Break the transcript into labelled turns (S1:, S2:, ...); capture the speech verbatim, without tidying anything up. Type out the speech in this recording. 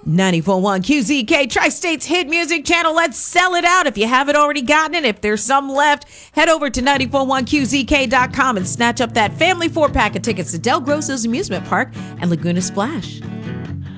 S1: ninety-four point one Q Z K, Tri-State's hit music channel. Let's sell it out. If you haven't already gotten it, if there's some left, head over to ninety-four point one Q Z K dot com and snatch up that family four-pack of tickets to Del Grosso's Amusement Park and Laguna Splash.